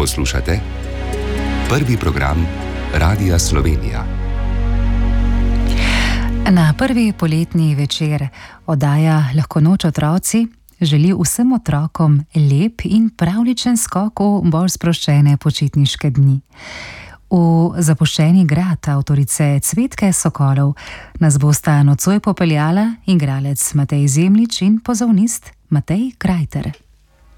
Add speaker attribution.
Speaker 1: Poslušate prvi program Radia Slovenija.
Speaker 2: Na prvi poletni večer oddaja Lahko noč otroci želi vsem otrokom lep in pravličen skok v bolj sproščene počitniške dni. V zapuščeni grad avtorice Cvetke Sokolov nas bosta nocoj popeljala igralec Matej Zemljič in pozavnist Matej Krajter.